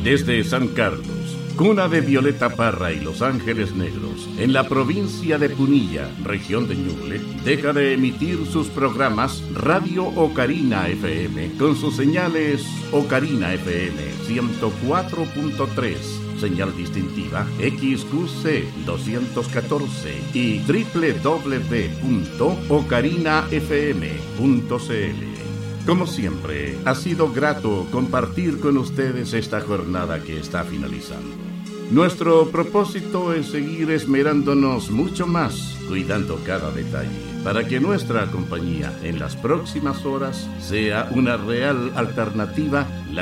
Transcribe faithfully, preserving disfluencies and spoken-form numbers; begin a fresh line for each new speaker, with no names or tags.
Desde San Carlos, cuna de Violeta Parra y Los Ángeles Negros, en la provincia de Punilla, región de Ñuble, deja de emitir sus programas Radio Ocarina F M con sus señales Ocarina F M ciento cuatro punto tres, señal distintiva X Q C doscientos catorce y doble u doble u doble u punto ocarina f m punto c l. Como siempre, ha sido grato compartir con ustedes esta jornada que está finalizando. Nuestro propósito es seguir esmerándonos mucho más, cuidando cada detalle, para que nuestra compañía en las próximas horas sea una real alternativa, la